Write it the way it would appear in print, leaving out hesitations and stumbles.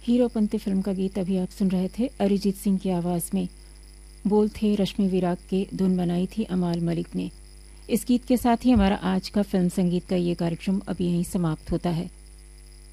Heropanti film का गीत अभी आप सुन रहे थे अरिजीत सिंह की आवाज़ में। बोल थे रश्मि विराग के, धुन बनाई थी अमाल मलिक ने। इस गीत के साथ ही हमारा आज का फिल्म संगीत का ये कार्यक्रम अब यहीं समाप्त होता है।